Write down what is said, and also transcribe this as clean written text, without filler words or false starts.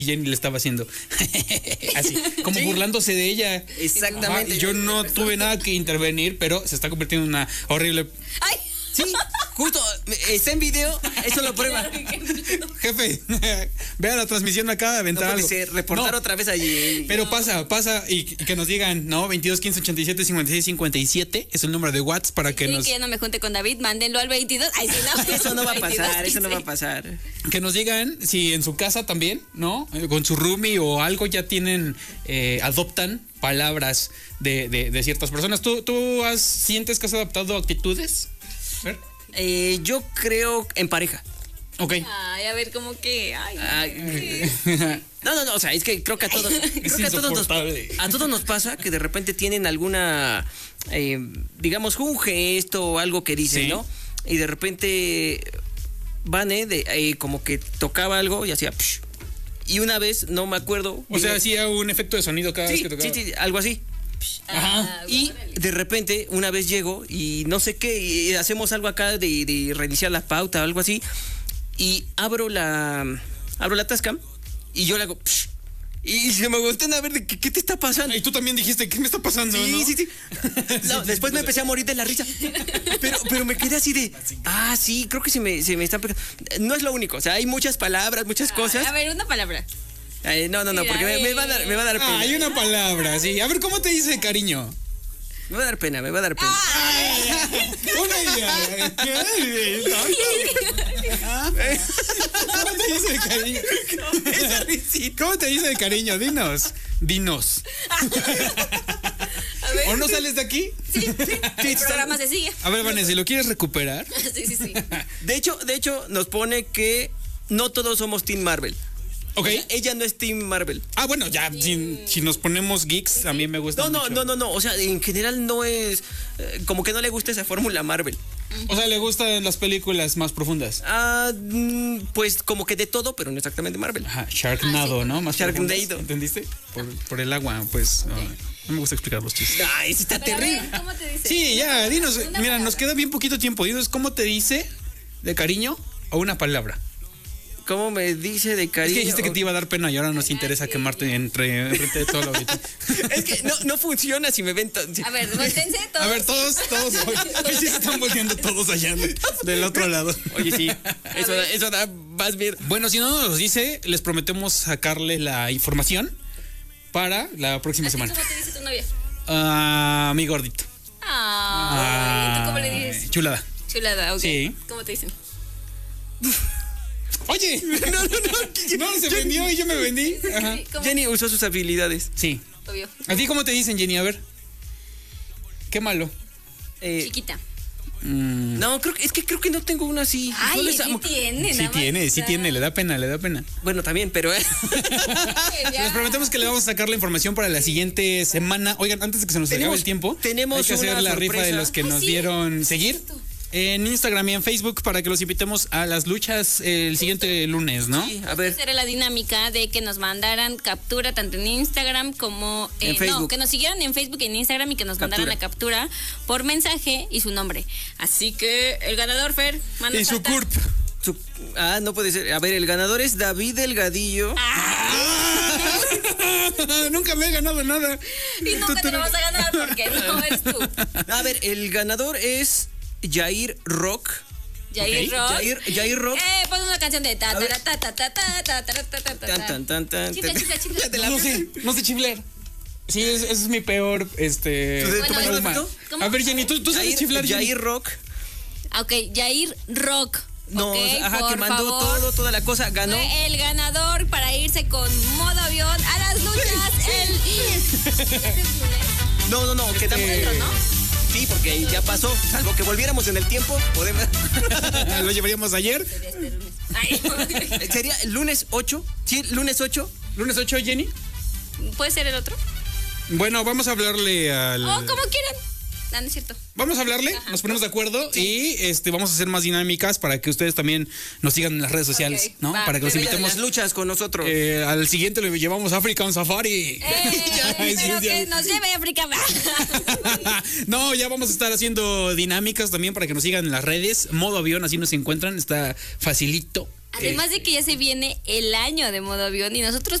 Jenny le estaba haciendo así, como Sí. burlándose de ella. Exactamente. Yo no tuve nada que intervenir, pero se está convirtiendo en una horrible... ¡Ay! Sí, justo, está en video, eso lo prueba. Jefe, vea la transmisión acá, No aventar puede algo. ser, reportar No, otra vez allí. pero pasa y que nos digan, ¿no? 22 15 87 56 57 es el número de WhatsApp para que Quieren nos... que ya no me junte con David, mándenlo al 22. Ay, sí, no. Eso no va a 22, pasar, eso no va a 15. pasar. Que nos digan si en su casa también, ¿no? Con su roomie o algo ya tienen, adoptan palabras de ciertas personas. ¿Tú sientes que has adaptado actitudes? A ver. Yo creo en pareja. Ok. Ay, a ver, como que. Ay, Ay, No, o sea, es que creo que a todos, insoportable. a todos nos pasa que de repente tienen alguna, digamos, un gesto o algo que dicen, Sí. ¿no? Y de repente Vane como que tocaba algo y hacía psh, y una vez, no me acuerdo. O sea, hacía un efecto de sonido cada vez sí, que tocaba. sí, algo así. Ajá. Y de repente, una vez llego y no sé qué, y hacemos algo acá de reiniciar la pauta o algo así, y abro la Tascam y yo le hago psh, y se me voltean a ver de qué te está pasando. Y tú también dijiste, ¿qué me está pasando? Sí, ¿no? sí. No, después me empecé a morir de la risa. Pero me quedé así de, sí, creo que se me está pegando. No es lo único, o sea, hay muchas palabras, muchas cosas. A ver, una palabra. No, porque me va a dar pena. Hay una palabra, sí. A ver, ¿cómo te dice cariño? Me va a dar pena. Una idea. ¿Cómo te dice de cariño? Esa risita. ¿Cómo te dice de cariño? Dinos. A ver. ¿O no sales de aquí? El programa se sigue. A ver, Vanessa, si lo quieres recuperar. Sí. De hecho, nos pone que no todos somos Team Marvel. Ok. Ella no es Team Marvel. Ah, bueno, ya, si nos ponemos geeks, a mí me gusta mucho. No. O sea, en general no es. Como que no le gusta esa fórmula Marvel. O sea, le gustan las películas más profundas. Pues como que de todo, pero no exactamente Marvel. Ajá, Sharknado, ¿no? Más Sharknado. profundas, ¿entendiste? Por el agua, pues. No me gusta explicar los chistes. Ay, sí está Pero a ver, terrible. ¿cómo te dice? Sí, ya, dinos. Una Mira, palabra. nos queda bien poquito tiempo. Dinos, ¿cómo te dice de cariño o una palabra? ¿Cómo me dice de Es cariño? que dijiste que te iba a dar pena y ahora nos interesa quemarte enfrente de todo lo ahorita. Es que no funciona si me ven. A ver, voltense todos. A ver, todos. Hoy sí se están volviendo todos allá del otro lado. Oye, sí. Eso da más miedo. Bueno, si no nos los dice, les prometemos sacarle la información para la próxima ¿A ti semana. ¿Cómo te dice tu novia? Mi gordito. Ay, ¿tú cómo le dices? Chulada. Chulada, ok. Sí. ¿Cómo te dicen? Oye, no, se vendió y yo me vendí. Ajá. ¿Cómo? Jenny usó sus habilidades. Sí. Obvio. ¿A ti cómo te dicen, Jenny? A ver. Qué malo. Chiquita. No, creo que no tengo una así. Ay, No les sí amo. tiene. Sí nada más tiene, está. le da pena. Bueno, también, pero Ya. Les prometemos que le vamos a sacar la información para la siguiente semana. Oigan, antes de que se nos acabe el tiempo, tenemos hay que hacer una la rifa de sorpresa. los que Ay, nos sí. dieron seguir en Instagram y en Facebook para que los invitemos a las luchas el siguiente lunes, ¿no? Sí, a ver. Esa era la dinámica de que nos mandaran captura tanto en Instagram como En Facebook. No, que nos siguieran en Facebook y en Instagram y que nos mandaran la captura por mensaje y su nombre. Así que el ganador, Fer, manda Y su falta. CURP. No puede ser. A ver, el ganador es David Delgadillo. Nunca me he ganado nada. Y nunca te lo vas a ganar porque no eres tú. A ver, el ganador es Jair Rock. Jair Ok. Rock. Jair Rock. Pon una canción de ta A ver. ta ta ta ta ta ta ta ta ta ta. Tan, tan, tan. Chifla, chifla, chifla. No sé chiflar. Sí, ese es mi peor, ¿Tu trauma. favorito? ¿Cómo? A ver, Jenny, ¿tú sabes chiflar, Jenny? Jair Rock. Ok, Jair Rock. No, Ok, que mandó favor. toda la cosa, ganó. Fue el ganador para irse con modo avión a las luchas No, quedamos dentro, ¿no? Sí, porque ya pasó. Salvo que volviéramos en el tiempo, podemos. Lo llevaríamos ayer. Ay, Sería el lunes 8. Sí, lunes 8. Lunes 8, Jenny. ¿puede ser el otro? Bueno, vamos a hablarle al... O como quieran. No es cierto. Vamos a hablarle, nos ponemos de acuerdo y vamos a hacer más dinámicas para que ustedes también nos sigan en las redes sociales, Ok, ¿no? va, Para que los perfecto. invitemos. Las luchas con nosotros. Al siguiente le llevamos African Safari. Pero que nos lleve a África. No, ya vamos a estar haciendo dinámicas también para que nos sigan en las redes. Modo avión, así nos encuentran. Está facilito. Además de que ya se viene el año de modo avión y nosotros